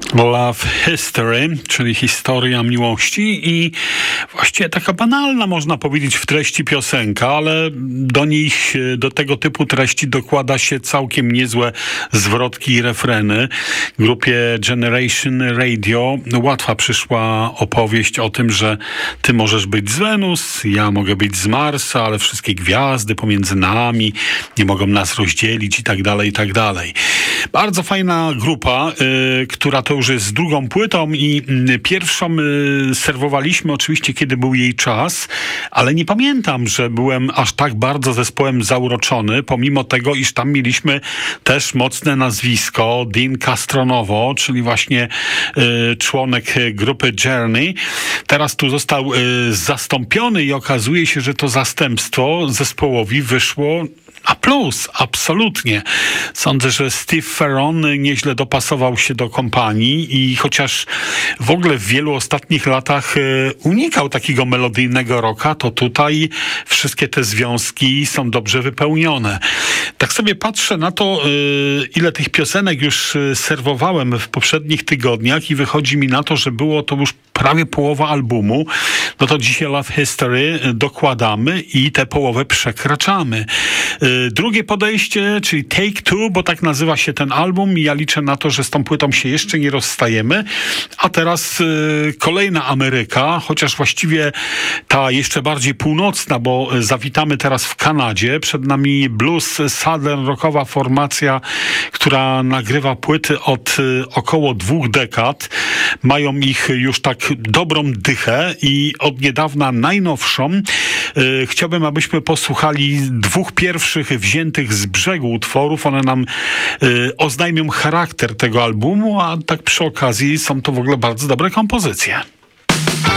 Love History, czyli historia miłości i właściwie taka banalna, można powiedzieć, w treści piosenka, ale do tego typu treści dokłada się całkiem niezłe zwrotki i refreny. Grupie Generation Radio łatwa przyszła opowieść o tym, że ty możesz być z Wenus, ja mogę być z Marsa, ale wszystkie gwiazdy pomiędzy nami nie mogą nas rozdzielić i tak dalej, i tak dalej. Bardzo fajna grupa, która to już jest drugą płytą i pierwszą serwowaliśmy oczywiście, kiedy był jej czas, ale nie pamiętam, że byłem aż tak bardzo zespołem zauroczony, pomimo tego, iż tam mieliśmy też mocne nazwisko, Dean Castronovo, czyli właśnie członek grupy Journey. Teraz tu został zastąpiony i okazuje się, że to zastępstwo zespołowi wyszło a plus, absolutnie. Sądzę, że Steve Ferron nieźle dopasował się do kompanii i chociaż w ogóle w wielu ostatnich latach unikał takiego melodyjnego rocka, to tutaj wszystkie te związki są dobrze wypełnione. Tak sobie patrzę na to, ile tych piosenek już serwowałem w poprzednich tygodniach i wychodzi mi na to, że było to już prawie połowa albumu. No to dzisiaj Love History dokładamy i tę połowę przekraczamy. Drugie podejście, czyli Take Two, bo tak nazywa się ten album i ja liczę na to, że z tą płytą się jeszcze nie rozstajemy. A teraz kolejna Ameryka, chociaż właściwie ta jeszcze bardziej północna, bo zawitamy teraz w Kanadzie. Przed nami blues, southern rockowa formacja, która nagrywa płyty od około 2 dekad. Mają ich już tak dobrą dychę i od niedawna najnowszą. Chciałbym, abyśmy posłuchali 2 pierwszych wziętych z brzegu utworów. One nam oznajmią charakter tego albumu, a tak przy okazji są to w ogóle bardzo dobre kompozycje.